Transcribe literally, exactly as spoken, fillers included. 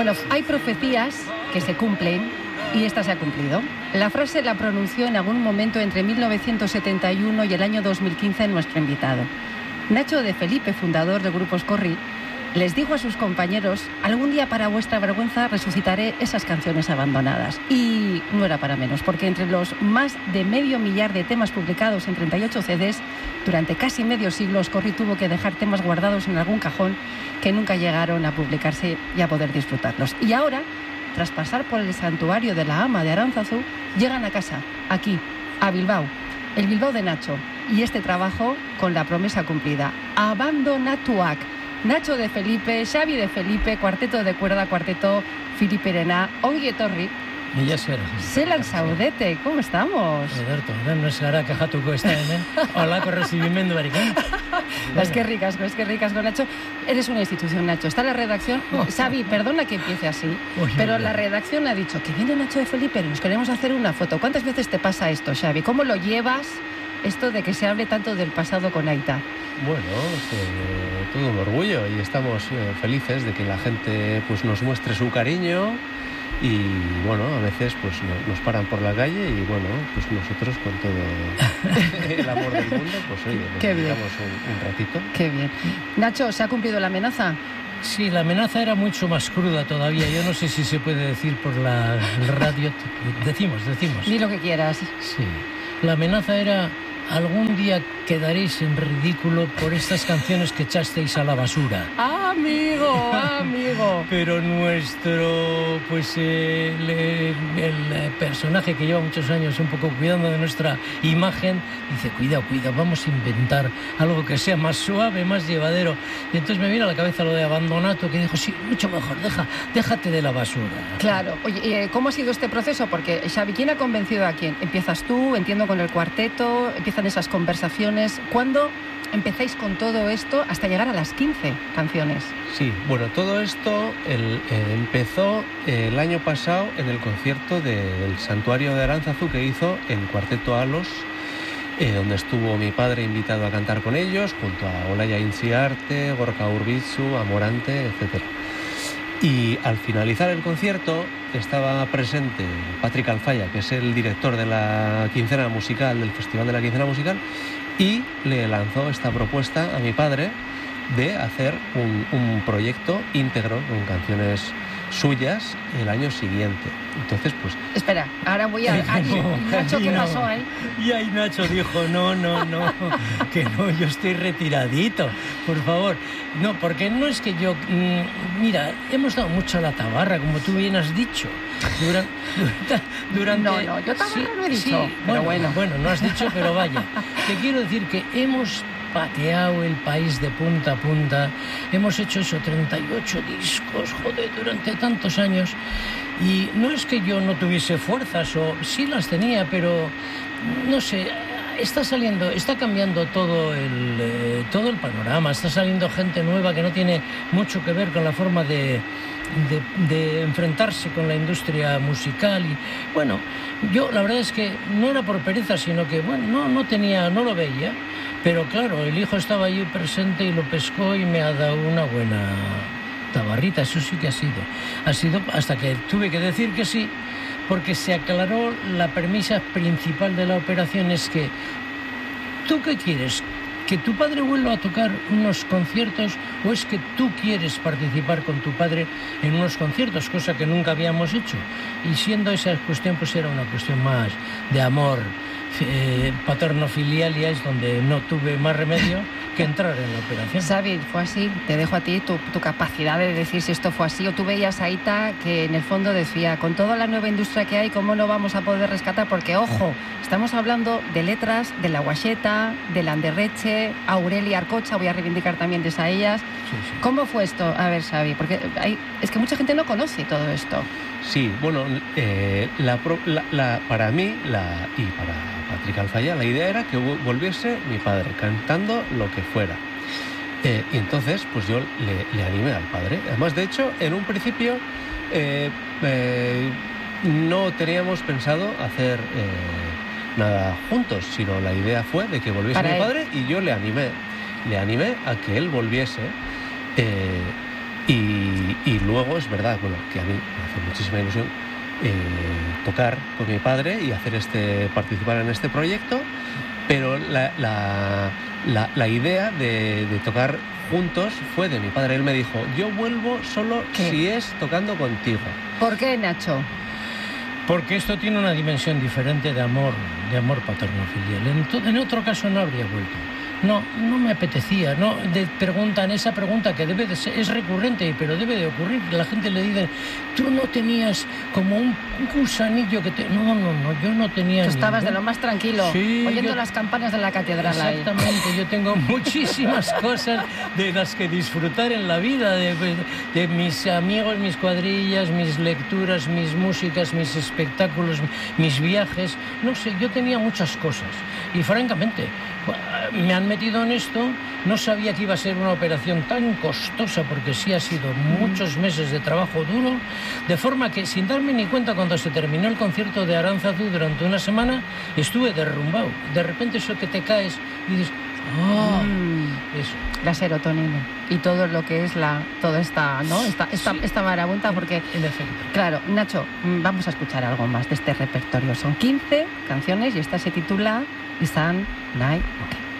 Bueno, hay profecías que se cumplen y esta se ha cumplido. La frase la pronunció en algún momento entre mil novecientos setenta y uno y el año dos mil quince nuestro invitado. Nacho de Felipe, fundador de Grupos Corri, les dijo a sus compañeros: algún día para vuestra vergüenza resucitaré esas canciones abandonadas. Y no era para menos, porque entre los más de medio millar de temas publicados en treinta y ocho C Ds, durante casi medio siglo, Corri tuvo que dejar temas guardados en algún cajón que nunca llegaron a publicarse y a poder disfrutarlos. Y ahora, tras pasar por el santuario de la Ama de Aránzazu, llegan a casa, aquí, a Bilbao, el Bilbao de Nacho, y este trabajo con la promesa cumplida. Abandonatuak. Nacho de Felipe, Xavi de Felipe, cuarteto de cuerda, cuarteto Filiperena, ongi etorri. Mila esker. Zelan zaudete, ¿cómo estamos? Ederto, no es gara kajatuko ez da hemen. Holako recibimenduarik, ¿eh? Es que ricasco, es que ricasco, Nacho. Eres una institución, Nacho. Está la redacción. Xavi, perdona que empiece así, uy, pero uy, la redacción ha dicho que viene Nacho de Felipe, nos queremos hacer una foto. ¿Cuántas veces te pasa esto, Xavi? ¿Cómo lo llevas, esto de que se hable tanto del pasado con Aita? Bueno, es eh, todo un orgullo y estamos eh, felices de que la gente pues nos muestre su cariño. Y bueno, a veces pues nos paran por la calle y bueno, pues nosotros con todo el amor del mundo, pues oye, nos dedicamos un, un ratito. Qué bien. Nacho, ¿se ha cumplido la amenaza? Sí, la amenaza era mucho más cruda todavía. Yo no sé si se puede decir por la radio. Decimos, decimos. Di lo que quieras. Sí. La amenaza era: algún día quedaréis en ridículo por estas canciones que echasteis a la basura. Amigo, amigo. Pero nuestro, pues eh, el, el personaje que lleva muchos años un poco cuidando de nuestra imagen, dice: cuidado, cuidado, vamos a inventar algo que sea más suave, más llevadero. Y entonces me viene a la cabeza lo de Abandonato, que dijo: sí, mucho mejor, deja, déjate de la basura. Claro. Oye, ¿cómo ha sido este proceso? Porque, Xavi, ¿quién ha convencido a quién? Empiezas tú, entiendo, con el cuarteto, empiezan esas conversaciones. ¿Cuándo empezáis con todo esto hasta llegar a las quince canciones? Sí, bueno, todo esto el, eh, empezó el año pasado en el concierto del Santuario de Aránzazu que hizo el Cuarteto Alos, eh, donde estuvo mi padre invitado a cantar con ellos, junto a Olaya Inciarte, Gorka Urbitzu, Amorante, etcétera. Y al finalizar el concierto estaba presente Patrick Alfaya, que es el director de la quincena musical, del Festival de la Quincena Musical, y le lanzó esta propuesta a mi padre de hacer un, un proyecto íntegro con canciones suyas el año siguiente. Entonces, pues... Espera, ahora voy a... Ay, no, Nacho, ¿qué no. pasó ahí? Y ahí Nacho dijo: no, no, no, que no, yo estoy retiradito, por favor. No, porque no es que yo... Mira, hemos dado mucho a la tabarra, como tú bien has dicho. Durante... durante no, no, yo tabarra sí, no he dicho, sí, pero bueno, bueno. Bueno, no has dicho, pero vaya. Te quiero decir que hemos pateado el país de punta a punta, hemos hecho eso, treinta y ocho discos, joder, durante tantos años, y no es que yo no tuviese fuerzas, o sí las tenía, pero no sé, está saliendo, está cambiando todo el, eh, todo el panorama, está saliendo gente nueva que no tiene mucho que ver con la forma de, de, de enfrentarse con la industria musical, y bueno, yo la verdad es que no era por pereza, sino que bueno, no, no tenía, no lo veía. Pero claro, el hijo estaba allí presente y lo pescó y me ha dado una buena tabarrita. Eso sí que ha sido. Ha sido hasta que tuve que decir que sí, porque se aclaró la premisa principal de la operación. Es que, ¿tú qué quieres? ¿Que tu padre vuelva a tocar unos conciertos o es que tú quieres participar con tu padre en unos conciertos? Cosa que nunca habíamos hecho. Y siendo esa cuestión, pues era una cuestión más de amor eh, paterno-filial, y es donde no tuve más remedio que entrar en la operación. Xavi, fue así. Te dejo a ti tu, tu capacidad de decir si esto fue así. O tú veías a Aita que en el fondo decía: con toda la nueva industria que hay, ¿cómo no vamos a poder rescatar? Porque, ojo, estamos hablando de letras de La Guaxeta, de Landerreche, Aurelia Arcocha, voy a reivindicar también de esas ellas. Sí, sí. ¿Cómo fue esto? A ver, Xavi, porque hay, es que mucha gente no conoce todo esto. Sí, bueno, eh, la, la, la, para mí la, y para Patrick Alfaya, la idea era que volviese mi padre cantando lo que fuera. Eh, y entonces, pues yo le, le animé al padre. Además, de hecho, en un principio eh, eh, no teníamos pensado hacer eh, nada juntos, sino la idea fue de que volviese para mi él. padre, y yo le animé, le animé a que él volviese. Eh, Y, y luego es verdad, bueno, que a mí me hace muchísima ilusión eh, tocar con mi padre y hacer este, participar en este proyecto, pero la, la, la, la idea de, de tocar juntos fue de mi padre. Él me dijo, yo vuelvo solo ¿Qué? si es tocando contigo. ¿Por qué, Nacho? Porque esto tiene una dimensión diferente de amor, de amor paterno-filial. En, to- en otro caso no habría vuelto. No, no me apetecía. No, de, preguntan esa pregunta que debe de ser, es recurrente, pero debe de ocurrir. La gente le dice, tú no tenías como un, un gusanillo que te... No, no, no, yo no tenía. Tú estabas ningún... de lo más tranquilo, Sí, oyendo yo... las campanas de la catedral ahí. Exactamente, yo tengo muchísimas cosas de las que disfrutar en la vida, de, de mis amigos, mis cuadrillas, mis lecturas, mis músicas, mis espectáculos, mis viajes. No sé, yo tenía muchas cosas. Y francamente, me han metido en esto, no sabía que iba a ser una operación tan costosa, porque sí ha sido muchos meses de trabajo duro, de forma que sin darme ni cuenta, cuando se terminó el concierto de Aránzazu durante una semana, estuve derrumbado. De repente eso que te caes y dices, ¡oh! Mm. Eso. La serotonina y todo lo que es la toda esta, ¿no? Esta, esta, Sí. esta marabunta, porque... En efecto. Claro, Nacho, mm, vamos a escuchar algo más de este repertorio. Son quince canciones y esta se titula Isan Night. Okay.